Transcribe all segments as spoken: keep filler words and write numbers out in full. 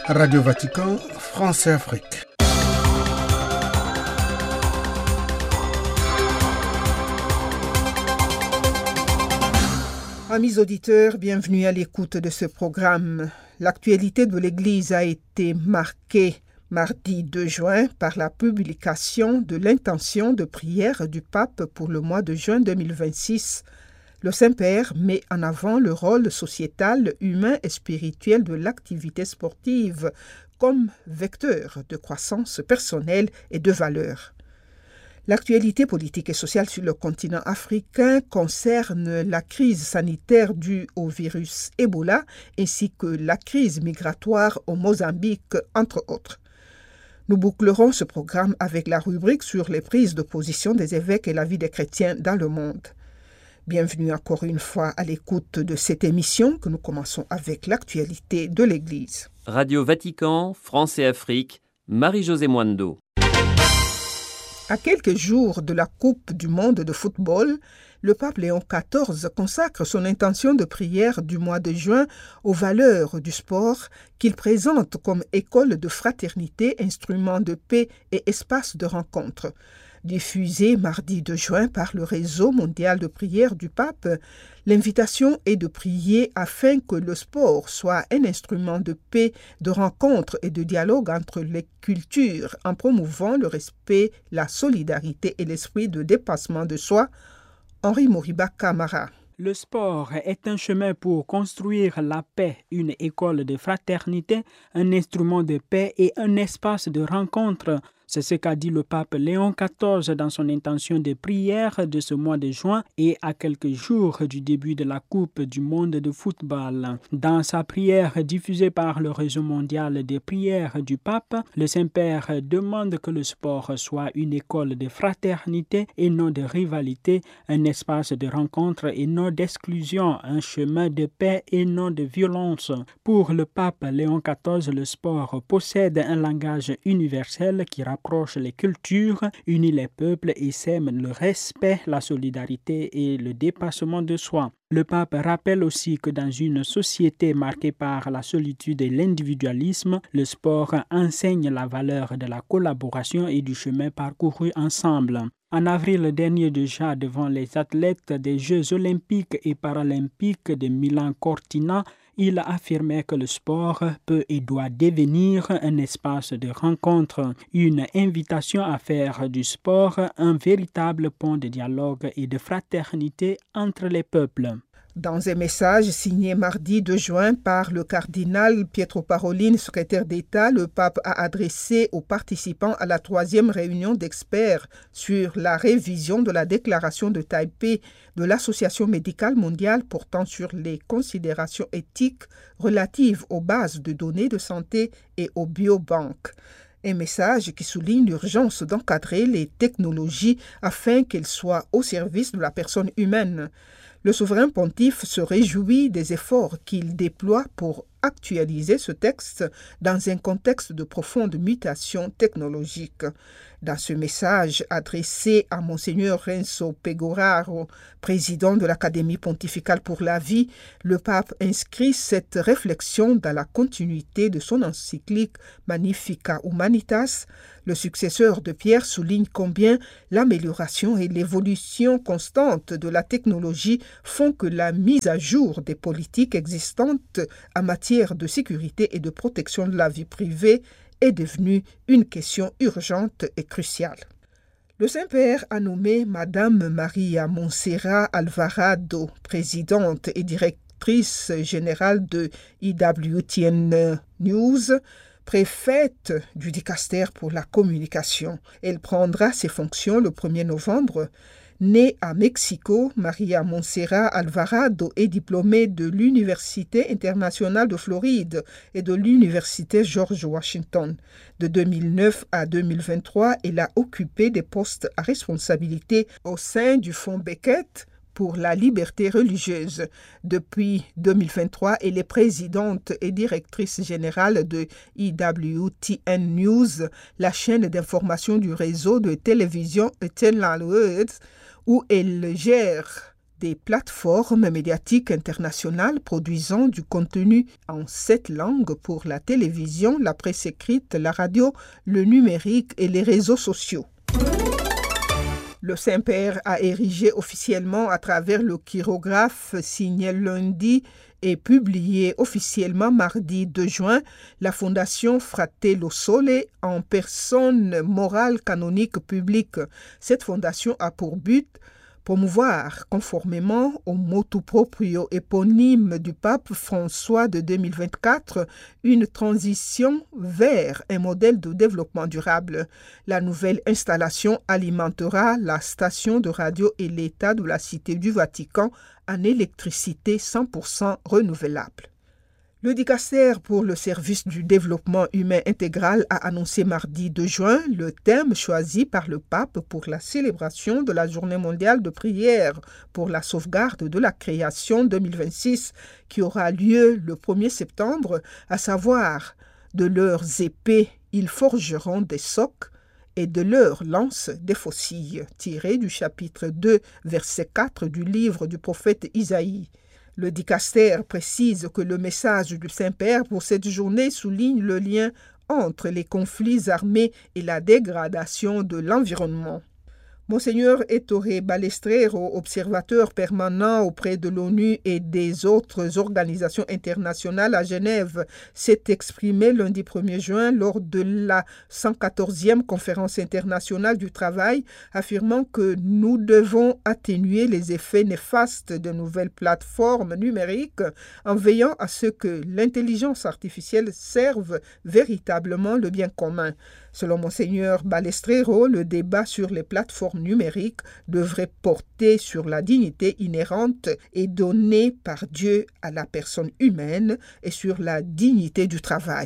Radio Vatican, France et Afrique. Amis auditeurs, bienvenue à l'écoute de ce programme. L'actualité de l'Église a été marquée mardi deux juin par la publication de l'intention de prière du pape pour le mois de juin deux mille vingt-six. Le Saint-Père met en avant le rôle sociétal, humain et spirituel de l'activité sportive comme vecteur de croissance personnelle et de valeurs. L'actualité politique et sociale sur le continent africain concerne la crise sanitaire due au virus Ebola ainsi que la crise migratoire au Mozambique, entre autres. Nous bouclerons ce programme avec la rubrique sur les prises de position des évêques et la vie des chrétiens dans le monde. Bienvenue encore une fois à l'écoute de cette émission que nous commençons avec l'actualité de l'Église. Radio Vatican, France et Afrique, Marie-Josée Mwando. À quelques jours de la Coupe du monde de football, le pape Léon quatorze consacre son intention de prière du mois de juin aux valeurs du sport qu'il présente comme école de fraternité, instrument de paix et espace de rencontre. Diffusée mardi deux juin par le réseau mondial de prière du pape, l'invitation est de prier afin que le sport soit un instrument de paix, de rencontre et de dialogue entre les cultures en promouvant le respect, la solidarité et l'esprit de dépassement de soi. Henri Moriba Camara. Le sport est un chemin pour construire la paix, une école de fraternité, un instrument de paix et un espace de rencontre. C'est ce qu'a dit le pape Léon quatorze dans son intention de prière de ce mois de juin et à quelques jours du début de la Coupe du monde de football. Dans sa prière diffusée par le réseau mondial des prières du pape, le Saint-Père demande que le sport soit une école de fraternité et non de rivalité, un espace de rencontre et non d'exclusion, un chemin de paix et non de violence. Pour le pape Léon quatorze, le sport possède un langage universel qui rapproche les cultures, unit les peuples et sème le respect, la solidarité et le dépassement de soi. Le pape rappelle aussi que dans une société marquée par la solitude et l'individualisme, le sport enseigne la valeur de la collaboration et du chemin parcouru ensemble. En avril dernier déjà, devant les athlètes des Jeux olympiques et paralympiques de Milan-Cortina, il affirmait que le sport peut et doit devenir un espace de rencontre, une invitation à faire du sport un véritable pont de dialogue et de fraternité entre les peuples. Dans un message signé mardi deux juin par le cardinal Pietro Parolin, secrétaire d'État, le pape a adressé aux participants à la troisième réunion d'experts sur la révision de la déclaration de Taipei de l'Association médicale mondiale portant sur les considérations éthiques relatives aux bases de données de santé et aux biobanques. Un message qui souligne l'urgence d'encadrer les technologies afin qu'elles soient au service de la personne humaine. Le souverain pontife se réjouit des efforts qu'il déploie pour actualiser ce texte dans un contexte de profonde mutation technologique. Dans ce message adressé à Monseigneur Renzo Pegoraro, président de l'Académie pontificale pour la vie, le pape inscrit cette réflexion dans la continuité de son encyclique Magnificat Humanitas. Le successeur de Pierre souligne combien l'amélioration et l'évolution constante de la technologie font que la mise à jour des politiques existantes en matière de sécurité et de protection de la vie privée est devenue une question urgente et cruciale. Le Saint-Père a nommé Madame Maria Montserrat Alvarado, présidente et directrice générale de I W T N News, préfète du dicaster pour la communication. Elle prendra ses fonctions le premier novembre. Née à Mexico, Maria Montserrat Alvarado est diplômée de l'Université internationale de Floride et de l'Université George Washington. De deux mille neuf à deux mille vingt-trois, elle a occupé des postes à responsabilité au sein du Fonds Beckett pour la liberté religieuse. Depuis deux mille vingt-trois, elle est présidente et directrice générale de I W T N News, la chaîne d'information du réseau de télévision Eternal Words, où elle gère des plateformes médiatiques internationales produisant du contenu en sept langues pour la télévision, la presse écrite, la radio, le numérique et les réseaux sociaux. Le Saint-Père a érigé officiellement à travers le chirographe signé lundi et publié officiellement mardi deux juin la Fondation Fratello Sole en personne morale canonique publique. Cette fondation a pour but promouvoir, conformément au motu proprio éponyme du pape François de deux mille vingt-quatre, une transition vers un modèle de développement durable. La nouvelle installation alimentera la station de radio et l'État de la Cité du Vatican en électricité cent pour cent renouvelable. Le dicastère pour le service du développement humain intégral a annoncé mardi deux juin le thème choisi par le pape pour la célébration de la Journée mondiale de prière pour la sauvegarde de la création deux mille vingt-six qui aura lieu le premier septembre, à savoir « De leurs épées, ils forgeront des socs et de leurs lances des faucilles » tiré du chapitre deux, verset quatre du livre du prophète Isaïe. Le dicastère précise que le message du Saint-Père pour cette journée souligne le lien entre les conflits armés et la dégradation de l'environnement. Monseigneur Ettore Balestrero, observateur permanent auprès de l'ONU et des autres organisations internationales à Genève, s'est exprimé lundi premier juin lors de la cent quatorzième conférence internationale du travail, affirmant que nous devons atténuer les effets néfastes de nouvelles plateformes numériques en veillant à ce que l'intelligence artificielle serve véritablement le bien commun. Selon Monseigneur Balestrero, le débat sur les plateformes numériques devrait porter sur la dignité inhérente et donnée par Dieu à la personne humaine et sur la dignité du travail.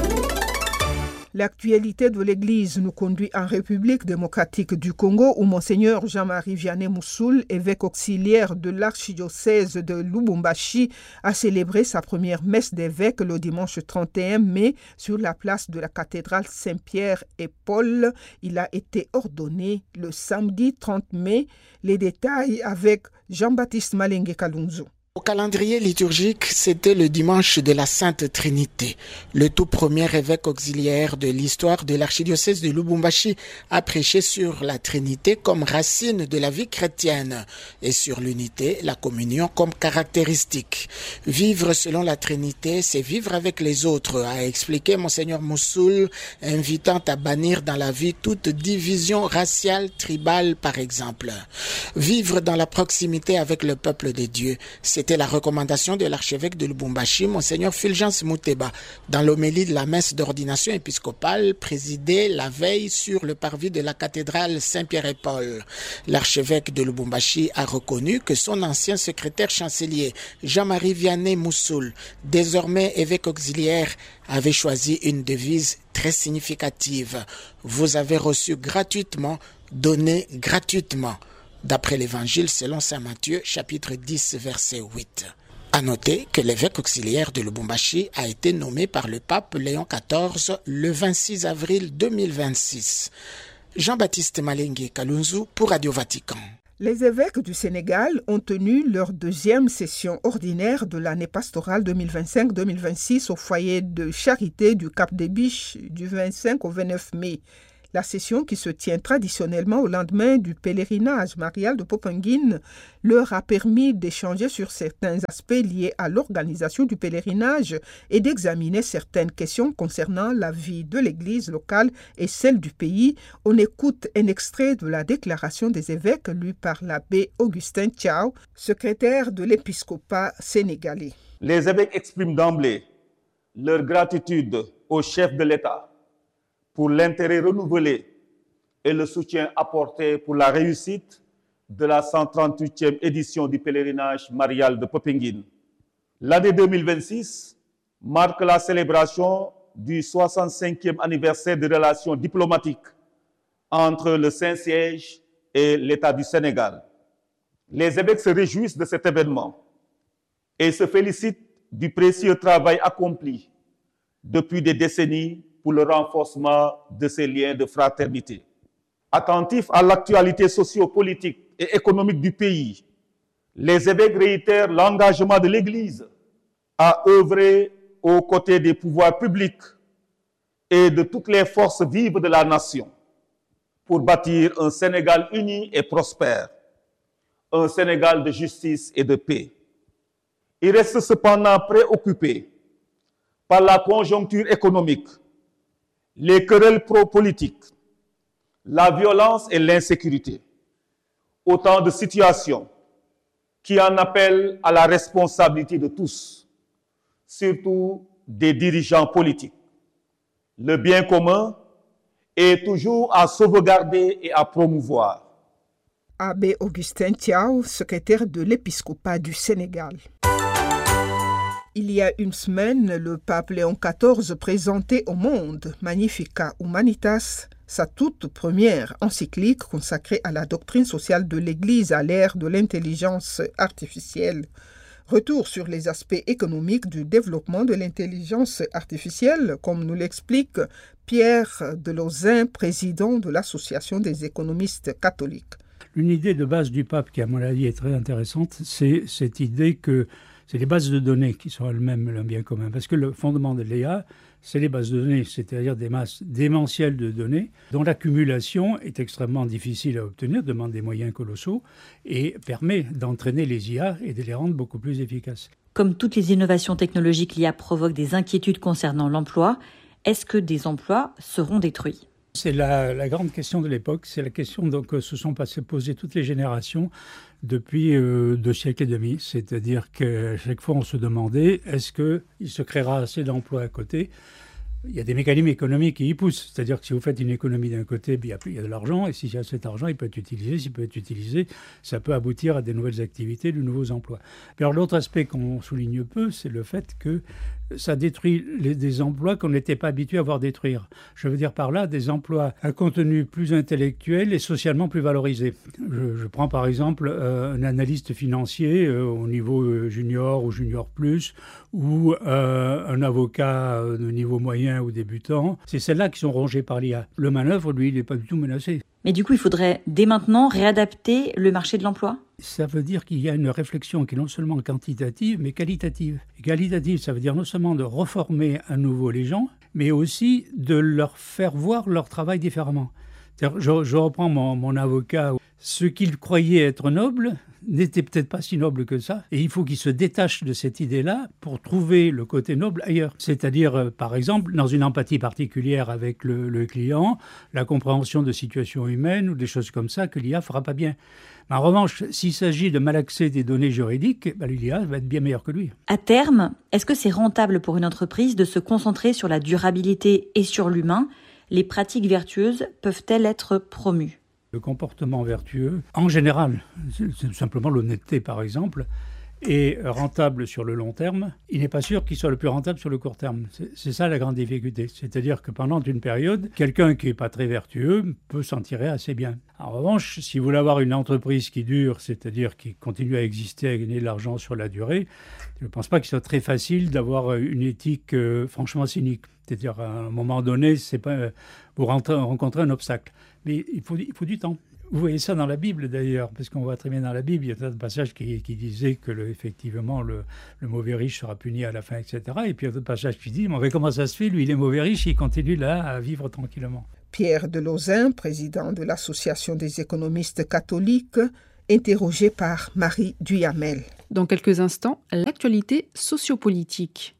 L'actualité de l'Église nous conduit en République démocratique du Congo où Monseigneur Jean-Marie Vianney Moussoul, évêque auxiliaire de l'archidiocèse de Lubumbashi, a célébré sa première messe d'évêque le dimanche trente et un mai sur la place de la cathédrale Saint-Pierre et Paul. Il a été ordonné le samedi trente mai. Les détails avec Jean-Baptiste Malenge Kalunzo. Au calendrier liturgique, c'était le dimanche de la Sainte Trinité. Le tout premier évêque auxiliaire de l'histoire de l'archidiocèse de Lubumbashi a prêché sur la Trinité comme racine de la vie chrétienne et sur l'unité, la communion comme caractéristique. Vivre selon la Trinité, c'est vivre avec les autres, a expliqué Monseigneur Moussoul, invitant à bannir dans la vie toute division raciale, tribale par exemple. Vivre dans la proximité avec le peuple de Dieu, c'est C'était la recommandation de l'archevêque de Lubumbashi, Monseigneur Fulgence Mouteba, dans l'homélie de la messe d'ordination épiscopale présidée la veille sur le parvis de la cathédrale Saint-Pierre et Paul. L'archevêque de Lubumbashi a reconnu que son ancien secrétaire chancelier, Jean-Marie Vianney Moussoul, désormais évêque auxiliaire, avait choisi une devise très significative. Vous avez reçu gratuitement, donné gratuitement. D'après l'Évangile selon saint Matthieu, chapitre dix, verset huit. À noter que l'évêque auxiliaire de Lubumbashi a été nommé par le pape Léon quatorze le vingt-six avril deux mille vingt-six. Jean-Baptiste Malenge Kalunzu pour Radio Vatican. Les évêques du Sénégal ont tenu leur deuxième session ordinaire de l'année pastorale deux mille vingt-cinq deux mille vingt-six au foyer de charité du Cap des Biches du vingt-cinq au vingt-neuf mai. La session, qui se tient traditionnellement au lendemain du pèlerinage marial de Popenguine, leur a permis d'échanger sur certains aspects liés à l'organisation du pèlerinage et d'examiner certaines questions concernant la vie de l'Église locale et celle du pays. On écoute un extrait de la déclaration des évêques lue par l'abbé Augustin Thiaw, secrétaire de l'épiscopat sénégalais. Les évêques expriment d'emblée leur gratitude au chef de l'État pour l'intérêt renouvelé et le soutien apporté pour la réussite de la cent trente-huitième édition du pèlerinage marial de Popenguine. L'année deux mille vingt-six marque la célébration du soixante-cinquième anniversaire des relations diplomatiques entre le Saint-Siège et l'État du Sénégal. Les évêques se réjouissent de cet événement et se félicitent du précieux travail accompli depuis des décennies pour le renforcement de ces liens de fraternité. Attentifs à l'actualité socio-politique et économique du pays, Les évêques réitèrent l'engagement de l'Église à œuvrer aux côtés des pouvoirs publics et de toutes les forces vives de la nation pour bâtir un Sénégal uni et prospère, un Sénégal de justice et de paix. Ils restent cependant préoccupés par la conjoncture économique, les querelles pro-politiques, la violence et l'insécurité. Autant de situations qui en appellent à la responsabilité de tous, surtout des dirigeants politiques. Le bien commun est toujours à sauvegarder et à promouvoir. Abbé Augustin Thiaw, secrétaire de l'épiscopat du Sénégal. Il y a une semaine, le pape Léon quatorze présentait au monde Magnificat Humanitas, sa toute première encyclique consacrée à la doctrine sociale de l'Église à l'ère de l'intelligence artificielle. Retour sur les aspects économiques du développement de l'intelligence artificielle, comme nous l'explique Pierre Delauzin, président de l'Association des économistes catholiques. Une idée de base du pape qui, à mon avis, est très intéressante, c'est cette idée que c'est les bases de données qui sont elles-mêmes un bien commun. Parce que le fondement de l'E A, c'est les bases de données, c'est-à-dire des masses démentielles de données dont l'accumulation est extrêmement difficile à obtenir, demande des moyens colossaux et permet d'entraîner les I A et de les rendre beaucoup plus efficaces. Comme toutes les innovations technologiques, l'I A provoque des inquiétudes concernant l'emploi. Est-ce que des emplois seront détruits ? C'est la, la grande question de l'époque, c'est la question donc, que se sont passées, posées toutes les générations depuis euh, deux siècles et demi. C'est-à-dire qu'à chaque fois on se demandait, est-ce qu'il se créera assez d'emplois à côté ? Il y a des mécanismes économiques qui y poussent. C'est-à-dire que si vous faites une économie d'un côté, il y a, il y a de l'argent, et s'il y a cet argent, il peut être utilisé. S'il peut être utilisé, ça peut aboutir à des nouvelles activités, de nouveaux emplois. Puis alors l'autre aspect qu'on souligne peu, c'est le fait que ça détruit les, des emplois qu'on n'était pas habitué à voir détruire. Je veux dire par là des emplois à contenu plus intellectuel et socialement plus valorisé. Je, je prends par exemple euh, un analyste financier euh, au niveau junior ou junior plus, ou euh, un avocat de niveau moyen ou débutant. C'est celles-là qui sont rongées par l'I A. Le manœuvre, lui, il n'est pas du tout menacé. Mais du coup, il faudrait dès maintenant réadapter le marché de l'emploi ? Ça veut dire qu'il y a une réflexion qui est non seulement quantitative, mais qualitative. Et qualitative, ça veut dire non seulement de reformer à nouveau les gens, mais aussi de leur faire voir leur travail différemment. Je, je reprends mon, mon avocat. Ce qu'il croyait être noble n'était peut-être pas si noble que ça. Et il faut qu'il se détache de cette idée-là pour trouver le côté noble ailleurs. C'est-à-dire, euh, par exemple, dans une empathie particulière avec le, le client, la compréhension de situations humaines ou des choses comme ça que l'I A fera pas bien. Mais en revanche, s'il s'agit de malaxer des données juridiques, ben, l'I A va être bien meilleur que lui. À terme, est-ce que c'est rentable pour une entreprise de se concentrer sur la durabilité et sur l'humain ? Les pratiques vertueuses peuvent-elles être promues ? Le comportement vertueux, en général, c'est simplement l'honnêteté par exemple, est rentable sur le long terme. Il n'est pas sûr qu'il soit le plus rentable sur le court terme. C'est, c'est ça la grande difficulté. C'est-à-dire que pendant une période, quelqu'un qui n'est pas très vertueux peut s'en tirer assez bien. En revanche, si vous voulez avoir une entreprise qui dure, c'est-à-dire qui continue à exister, à gagner de l'argent sur la durée, je ne pense pas qu'il soit très facile d'avoir une éthique euh, franchement cynique. C'est-à-dire, à un moment donné, c'est pas, euh, vous rentrez, rencontrez un obstacle. Mais il faut, il faut du temps. Vous voyez ça dans la Bible d'ailleurs, parce qu'on voit très bien dans la Bible, il y a un passage qui, qui disait que le, effectivement le, le mauvais riche sera puni à la fin, et cetera. Et puis il y a d'autres passages qui disent, mais comment ça se fait, lui il est mauvais riche, il continue là à vivre tranquillement. Pierre Delauzin, président de l'Association des économistes catholiques, interrogé par Marie Duyamel. Dans quelques instants, l'actualité sociopolitique.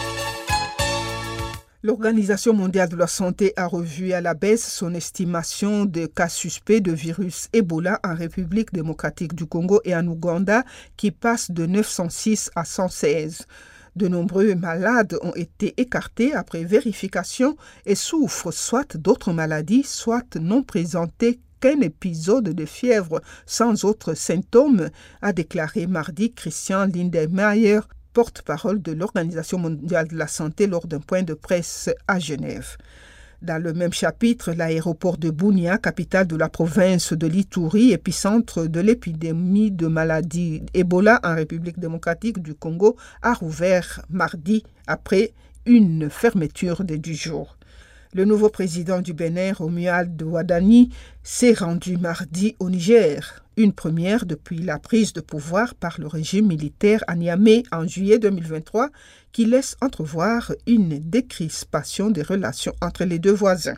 L'Organisation mondiale de la santé a revu à la baisse son estimation de cas suspects de virus Ebola en République démocratique du Congo et en Ouganda, qui passe de neuf cent six à cent seize. De nombreux malades ont été écartés après vérification et souffrent soit d'autres maladies, soit non présentées qu'un épisode de fièvre sans autres symptômes, a déclaré mardi Christian Lindemeyer, porte-parole de l'Organisation mondiale de la santé lors d'un point de presse à Genève. Dans le même chapitre, l'aéroport de Bunia, capitale de la province de l'Ituri, épicentre de l'épidémie de maladie Ebola en République démocratique du Congo, a rouvert mardi après une fermeture de dix jours. Le nouveau président du Bénin, Romuald Wadani, s'est rendu mardi au Niger, une première depuis la prise de pouvoir par le régime militaire à Niamey en juillet deux mille vingt-trois, qui laisse entrevoir une décrispation des relations entre les deux voisins.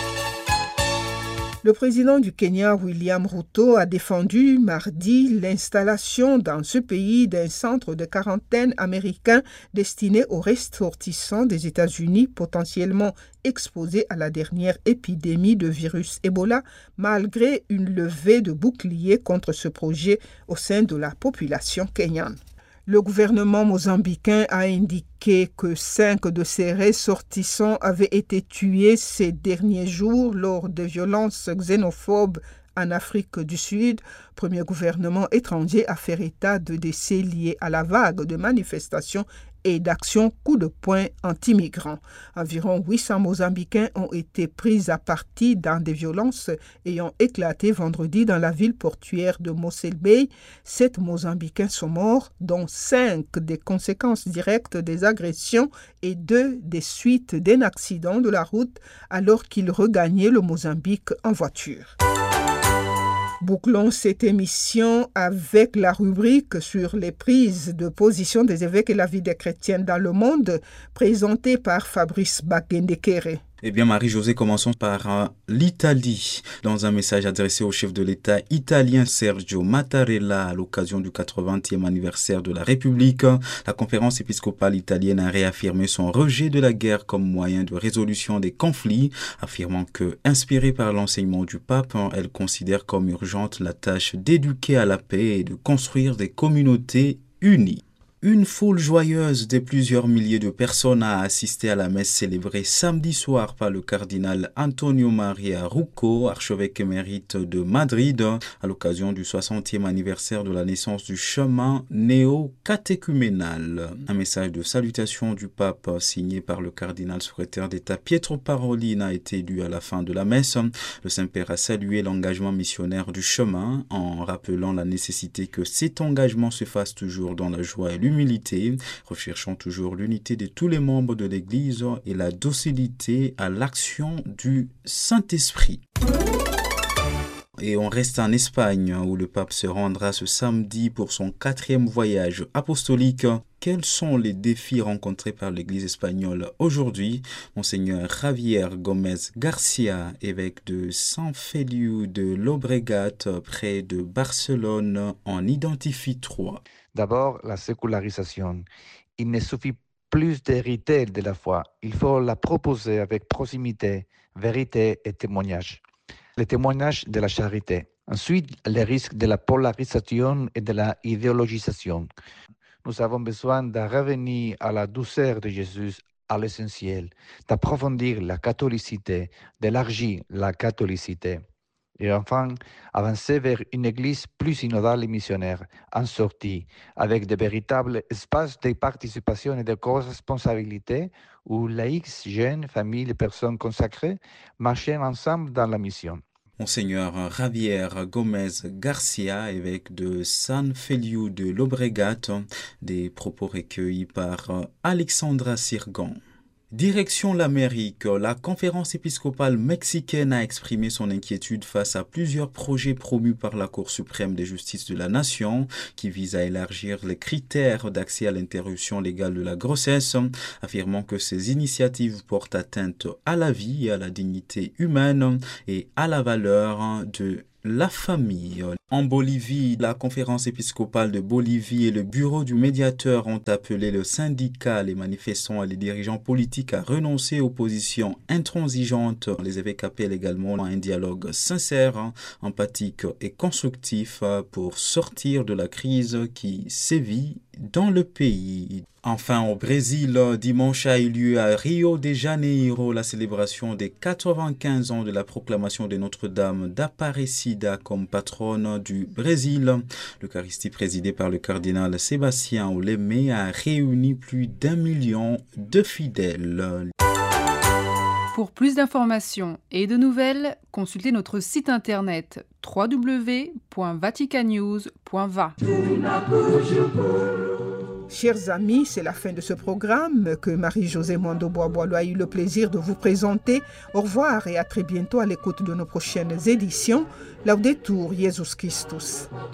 Le président du Kenya, William Ruto, a défendu mardi l'installation dans ce pays d'un centre de quarantaine américain destiné aux ressortissants des États-Unis potentiellement exposés à la dernière épidémie de virus Ebola, malgré une levée de boucliers contre ce projet au sein de la population kenyane. Le gouvernement mozambicain a indiqué que cinq de ses ressortissants avaient été tués ces derniers jours lors de violences xénophobes en Afrique du Sud, premier gouvernement étranger à faire état de décès liés à la vague de manifestations et d'actions coup de poing anti-migrants. Environ huit cents Mozambicains ont été pris à partie dans des violences ayant éclaté vendredi dans la ville portuaire de Mossel Bay. Sept Mozambicains sont morts, dont cinq des conséquences directes des agressions et deux des suites d'un accident de la route alors qu'ils regagnaient le Mozambique en voiture. Bouclons cette émission avec la rubrique sur les prises de position des évêques et la vie des chrétiens dans le monde, présentée par Fabrice Bagendekere. Eh bien, Marie-Josée, commençons par euh, l'Italie. Dans un message adressé au chef de l'État italien Sergio Mattarella à l'occasion du quatre-vingtième anniversaire de la République, la conférence épiscopale italienne a réaffirmé son rejet de la guerre comme moyen de résolution des conflits, affirmant que, inspirée par l'enseignement du pape, elle considère comme urgente la tâche d'éduquer à la paix et de construire des communautés unies. Une foule joyeuse de plusieurs milliers de personnes a assisté à la messe célébrée samedi soir par le cardinal Antonio Maria Rucco, archevêque émérite de Madrid, à l'occasion du soixantième anniversaire de la naissance du chemin néo-catéchuménal. Un message de salutation du pape signé par le cardinal secrétaire d'État Pietro Parolin a été lu à la fin de la messe. Le Saint-Père a salué l'engagement missionnaire du chemin en rappelant la nécessité que cet engagement se fasse toujours dans la joie et l'humilité, recherchant toujours l'unité de tous les membres de l'Église et la docilité à l'action du Saint-Esprit. Et on reste en Espagne où le pape se rendra ce samedi pour son quatrième voyage apostolique. Quels sont les défis rencontrés par l'Église espagnole aujourd'hui? Monseigneur Javier Gómez Garcia, évêque de San Feliu de Llobregat, près de Barcelone, en identifie trois. D'abord, la sécularisation. Il ne suffit plus d'hériter de la foi. Il faut la proposer avec proximité, vérité et témoignage. Le témoignage de la charité. Ensuite, les risques de la polarisation et de la idéologisation. Nous avons besoin de revenir à la douceur de Jésus, à l'essentiel, d'approfondir la catholicité, d'élargir la catholicité. Et enfin, avancer vers une église plus synodale et missionnaire, en sortie, avec de véritables espaces de participation et de co-responsabilité où laïcs, jeunes, familles et personnes consacrées marchent ensemble dans la mission. Monseigneur Javier Gómez Garcia, évêque de San Feliu de Llobregat, des propos recueillis par Alexandra Sirgan. Direction l'Amérique, la conférence épiscopale mexicaine a exprimé son inquiétude face à plusieurs projets promus par la Cour suprême de justice de la nation qui visent à élargir les critères d'accès à l'interruption légale de la grossesse, affirmant que ces initiatives portent atteinte à la vie et à la dignité humaine et à la valeur de la famille. En Bolivie, la conférence épiscopale de Bolivie et le bureau du médiateur ont appelé le syndicat, les manifestants et les dirigeants politiques à renoncer aux positions intransigeantes. Les évêques appellent également à un dialogue sincère, empathique et constructif pour sortir de la crise qui sévit dans le pays. Enfin, au Brésil, dimanche a eu lieu à Rio de Janeiro la célébration des quatre-vingt-quinze ans de la proclamation de Notre-Dame d'Aparecida comme patronne du Brésil. L'Eucharistie présidée par le cardinal Sébastien Olémé a réuni plus d'un million de fidèles. Pour plus d'informations et de nouvelles, consultez notre site internet w w w point vatican news point v a. Chers amis, c'est la fin de ce programme que Marie-Josée Mondo-Bois-Boileau a eu le plaisir de vous présenter. Au revoir et à très bientôt à l'écoute de nos prochaines éditions. Laudetur Jesus Christus.